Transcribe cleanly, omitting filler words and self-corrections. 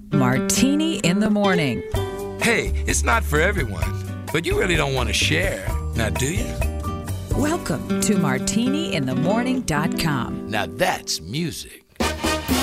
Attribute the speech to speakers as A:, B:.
A: Martini in the Morning.
B: Hey, it's not for everyone, but you really don't want to share, now do you?
A: Welcome to martiniinthemorning.com.
B: Now that's music.